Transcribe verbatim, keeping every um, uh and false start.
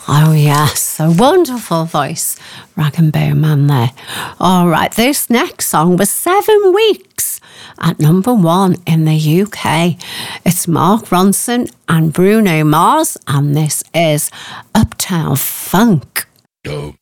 Oh, yes, a wonderful voice, Rag and Bone Man there. All right, this next song was seven weeks at number one in the U K. It's Mark Ronson and Bruno Mars, and this is Uptown Funk. Dope.